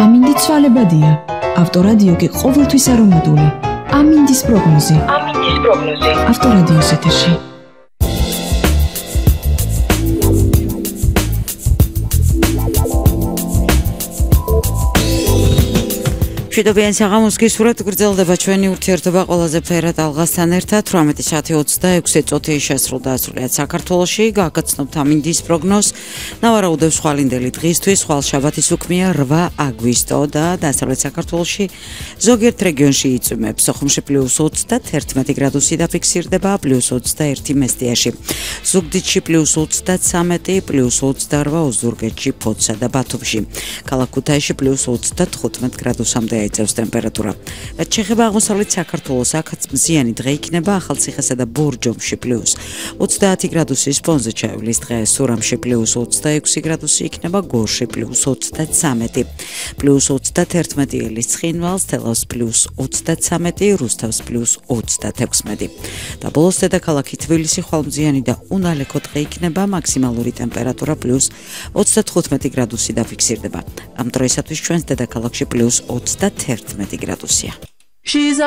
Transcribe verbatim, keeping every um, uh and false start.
ამინდი ცვალებადია. ავტორადიო კი ყოველთვის არომატული. ამინდის პროგნოზი. ამინდის პროგნოზი. ავტორადიოს ეთერში. მშვიდობიან საღამოს გისურვებთ, გრძელდება ჩვენი ურთიერთობა ყველაზე ფერად ალღასთან ერთად. თვრამეტი საათი ოცდაექვსი წუთი შესრულდა სრულიად საქართველოში. გაგაცნობთ ამინდის პროგნოზს. ნავარაუდევს ხვალინდელი დღისთვის, ხვალშაბათის უქმია რვა აგვისტო და დასავლეთ საქართველოში ზოგიერთ რეგიონში იწვიმებს. სოხუმში პლუს ოცდაერთი გრადუსი დაფიქსირდება, პლუს ოცდაერთი მესტიაში. ზუგდიდში პლუს ოცდათვრამეტი, პლუს ოცდარვა ოზურგეთში, ფოთსა და ბათუმში. ქალაქ ქუთაისში პლუს ოცდათხუთმეტ გრადუსამდე იწევს ტემპერატურა. რაც შეეხება აღმოსავლეთ საქართველოს, აქაც მზიანი დღე იქნება, ახალციხესა და ბორჯომში პლუს ოცდაათი გრადუსის ფონზე ჩაივლის დღე, სურამში პლუს ოცდაექვსი გრადუსი იქნება, გორში პლუს ოცდათვრამეტი, პლუს ოცდათერთმეტი ელის ცხინვალს, თელავს პლუს ოცდათვრამეტი, რუსთავს პლუს ოცდათექვსმეტი. და ბოლოს დედაქალაქი თბილისი ხვალმზიანი და უნალექო დღე იქნება, მაქსიმალური ტემპერატურა პლუს ოცდათხუთმეტი გრადუსი დაფიქსირდება. ამ დროისათვის ჩვენს დედაქალაქში პლუს ოცდათერთმეტი გრადუსია.